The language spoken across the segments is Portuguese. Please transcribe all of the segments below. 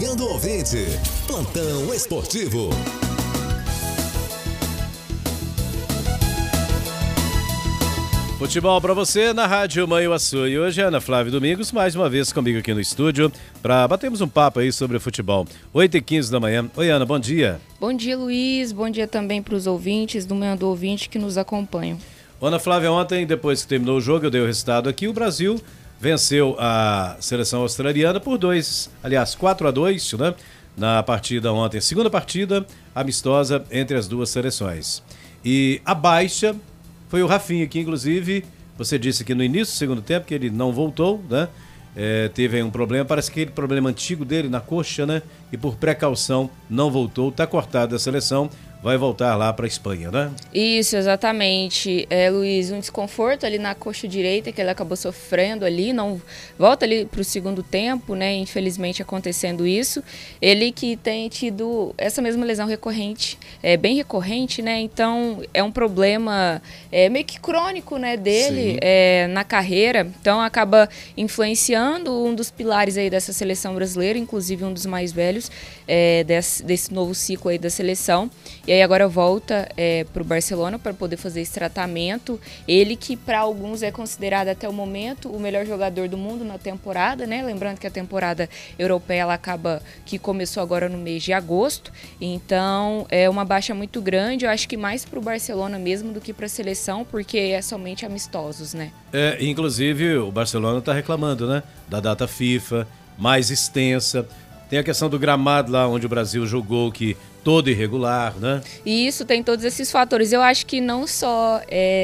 Manhã do Ouvinte. Plantão esportivo. Futebol para você na Rádio Manhuaçu. E hoje é Ana Flávia Domingos, mais uma vez comigo aqui no estúdio, para batermos um papo aí sobre o futebol. 8h15 da manhã. Oi, Ana, bom dia. Bom dia, Luiz. Bom dia também para os ouvintes do Manhã do Ouvinte que nos acompanham. Ana Flávia, ontem, depois que terminou o jogo, eu dei o resultado aqui, o Brasil venceu a seleção australiana por 4-2, né? Na partida ontem, segunda partida amistosa entre as duas seleções. E a baixa foi o Rafinha, que inclusive, você disse que no início do segundo tempo, que ele não voltou, né? Teve aí um problema, parece que aquele problema antigo dele na coxa, né? E por precaução não voltou, está cortado da seleção, vai voltar lá para a Espanha, né? Isso, exatamente. Luiz, um desconforto ali na coxa direita que ele acabou sofrendo ali, não volta ali para o segundo tempo, né? Infelizmente acontecendo isso. Ele que tem tido essa mesma lesão recorrente, bem recorrente, né? Então é um problema meio que crônico, né, dele na carreira. Então acaba influenciando um dos pilares aí dessa seleção brasileira, inclusive um dos mais velhos desse novo ciclo aí da seleção. E aí agora volta para o Barcelona para poder fazer esse tratamento. Ele que para alguns é considerado até o momento o melhor jogador do mundo na temporada, né? Lembrando que a temporada europeia ela que começou agora no mês de agosto. Então é uma baixa muito grande. Eu acho que mais para o Barcelona mesmo do que para a seleção, porque é somente amistosos, né? Inclusive o Barcelona está reclamando, né? Da data FIFA mais extensa. Tem a questão do gramado lá onde o Brasil jogou, que todo irregular, né? E isso tem todos esses fatores. Eu acho que não só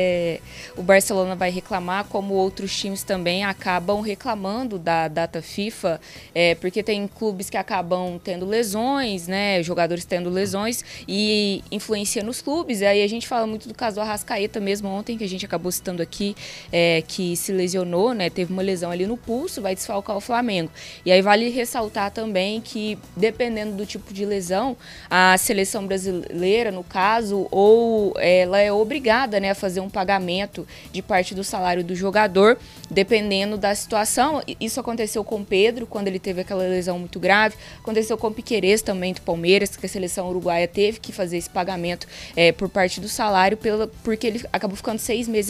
o Barcelona vai reclamar, como outros times também acabam reclamando da data FIFA, porque tem clubes que acabam tendo lesões, né? Jogadores tendo lesões e influencia nos clubes. E aí a gente fala muito do caso do Arrascaeta mesmo ontem, que a gente acabou citando aqui, que se lesionou, né? Teve uma lesão ali no pulso, vai desfalcar o Flamengo. E aí vale ressaltar também que, dependendo do tipo de lesão, a seleção brasileira, no caso, ou ela é obrigada, né, a fazer um pagamento de parte do salário do jogador, dependendo da situação. Isso aconteceu com o Pedro, quando ele teve aquela lesão muito grave. Aconteceu com o Piquerez também, do Palmeiras, que a seleção uruguaia teve que fazer esse pagamento por parte do salário, porque ele acabou ficando 6 meses